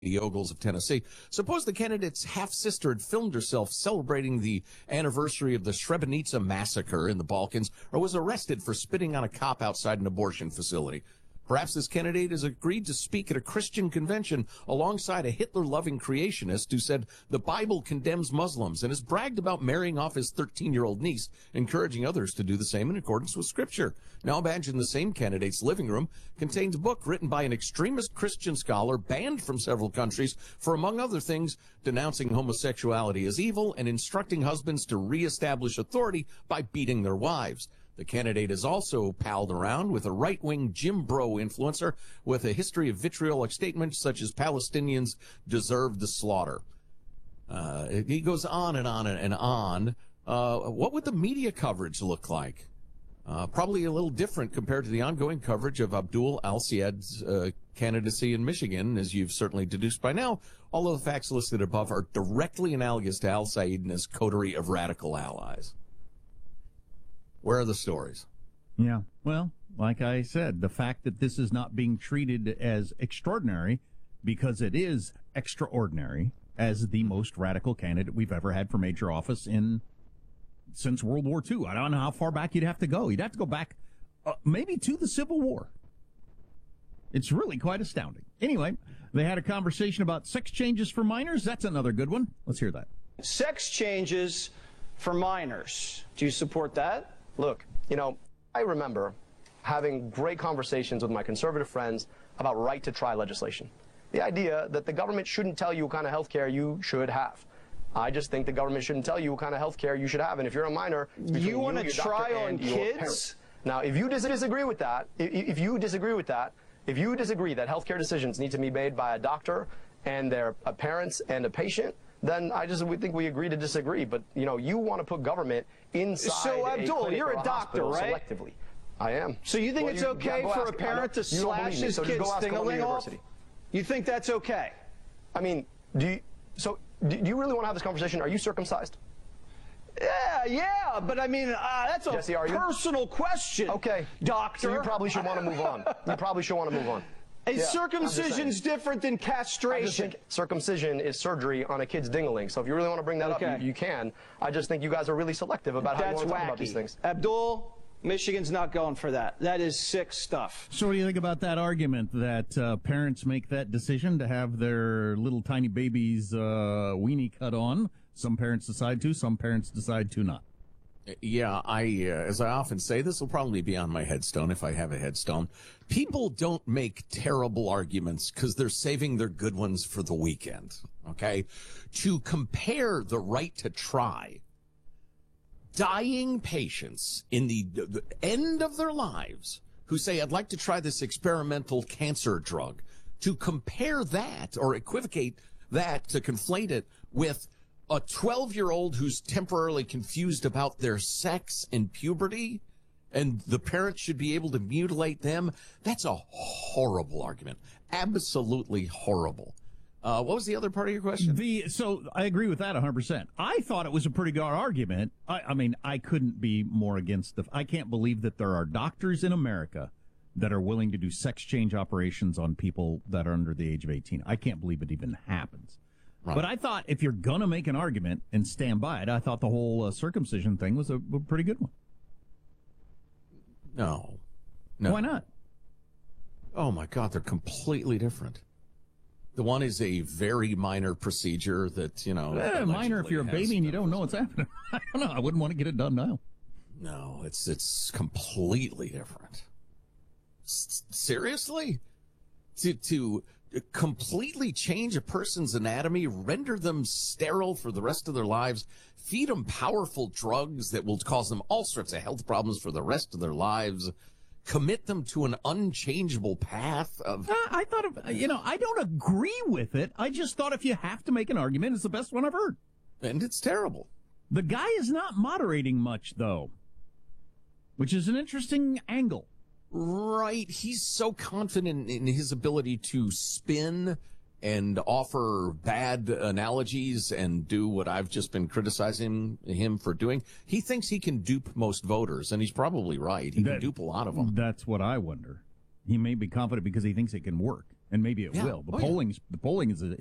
the Ogles of Tennessee. Suppose the candidate's half-sister had filmed herself celebrating the anniversary of the Srebrenica massacre in the Balkans, or was arrested for spitting on a cop outside an abortion facility. Perhaps this candidate has agreed to speak at a Christian convention alongside a Hitler-loving creationist who said the Bible condemns Muslims and has bragged about marrying off his 13-year-old niece, encouraging others to do the same in accordance with Scripture. Now imagine the same candidate's living room contains a book written by an extremist Christian scholar banned from several countries for, among other things, denouncing homosexuality as evil and instructing husbands to reestablish authority by beating their wives. The candidate has also palled around with a right-wing Jim Bro influencer with a history of vitriolic statements such as Palestinians deserve the slaughter. He goes on and on and on. What would the media coverage look like? Probably a little different compared to the ongoing coverage of Abdul al-Sayed's candidacy in Michigan, as you've certainly deduced by now, although the facts listed above are directly analogous to al-Sayed and his coterie of radical allies. Where are the stories? Yeah, well, like I said, the fact that this is not being treated as extraordinary, because it is extraordinary, as the most radical candidate we've ever had for major office since World War II. I don't know how far back you'd have to go. You'd have to go back maybe to the Civil War. It's really quite astounding. Anyway, they had a conversation about sex changes for minors. That's another good one. Let's hear that. Sex changes for minors. Do you support that? Look, I remember having great conversations with my conservative friends about right-to-try legislation. The idea that the government shouldn't tell you what kind of health care you should have. I just think the government shouldn't tell you what kind of health care you should have. And if you're a minor, you want to try on kids? Now, if you disagree with that, if you disagree that health care decisions need to be made by a doctor and their parents and a patient, then we think we agree to disagree. But, you want to put government inside. So, Abdul, you're a doctor, right? Selectively. I am. So you think it's okay for a parent to slash his kid's thingling off? You think that's okay? I mean, do you really want to have this conversation? Are you circumcised? Yeah, but I mean, that's a Jesse, personal question. Okay. Doctor. So you probably should want to move on. Is circumcision different than castration? I just think circumcision is surgery on a kid's ding-a-ling. So if you really want to bring that up, you can. I just think you guys are really selective about how you want to talk about these things. Abdul, Michigan's not going for that. That is sick stuff. So what do you think about that argument that parents make that decision to have their little tiny babies' weenie cut on? Some parents decide to, some parents decide to not. Yeah, as I often say, this will probably be on my headstone if I have a headstone. People don't make terrible arguments because they're saving their good ones for the weekend, okay? To compare the right to try dying patients in the end of their lives who say, I'd like to try this experimental cancer drug, to compare that or equivocate that, to conflate it with a 12-year-old who's temporarily confused about their sex and puberty, and the parents should be able to mutilate them. That's a horrible argument. Absolutely horrible. What was the other part of your question? So I agree with that 100%. I thought it was a pretty good argument. I mean, I couldn't be more against I can't believe that there are doctors in America that are willing to do sex change operations on people that are under the age of 18. I can't believe it even happens. Right. But I thought if you're going to make an argument and stand by it, I thought the whole circumcision thing was a pretty good one. No. Why not? Oh, my God, they're completely different. The one is a very minor procedure that, minor if you're a baby and you don't know what's happening. I don't know. I wouldn't want to get it done now. No, it's completely different. Seriously? To completely change a person's anatomy, render them sterile for the rest of their lives, feed them powerful drugs that will cause them all sorts of health problems for the rest of their lives, commit them to an unchangeable path of... I thought, I don't agree with it. I just thought if you have to make an argument, it's the best one I've heard. And it's terrible. The guy is not moderating much, though, which is an interesting angle. Right. He's so confident in his ability to spin and offer bad analogies and do what I've just been criticizing him for doing. He thinks he can dupe most voters, and he's probably right. He can dupe a lot of them. That's what I wonder. He may be confident because he thinks it can work. and maybe it Yeah. will. The Oh, yeah. polling is